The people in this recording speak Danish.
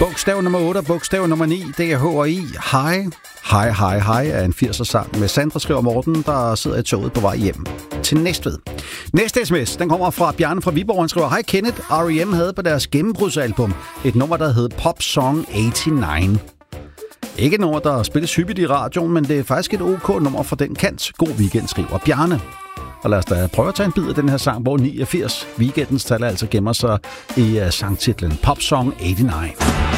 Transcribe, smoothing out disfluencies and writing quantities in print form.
Bogstav nummer 8 og bogstav nummer 9, det er H&I. Hej. Hej, hej, hej er en 80'er-sang med Sandra, skriver Morten, der sidder i toget på vej hjem til Næstved. Næste sms, den kommer fra Bjarne fra Viborg. Han skriver, hej Kenneth, R.E.M. havde på deres gennembrudsalbum et nummer, der hed Pop Song 89. Ikke et nummer, der spilles hyppigt i radioen, men det er faktisk et OK nummer for den kant. God weekend, skriver Bjarne. Og lad os da prøve at tage en bid af den her sang, hvor 89 weekendens tal altså gemmer sig i sangtitlen Pop Song 89.